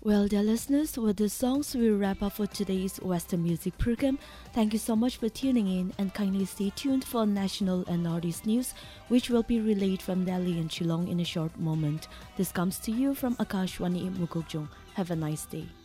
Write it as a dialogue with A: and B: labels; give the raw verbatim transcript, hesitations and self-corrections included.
A: Well, dear listeners, with the songs, we wrap up for today's Western music program. Thank you so much for tuning in, and kindly stay tuned for national and Northeast news, which will be relayed from Delhi and Shillong in a short moment. This comes to you from Akashwani Mukokjong. Have a nice day.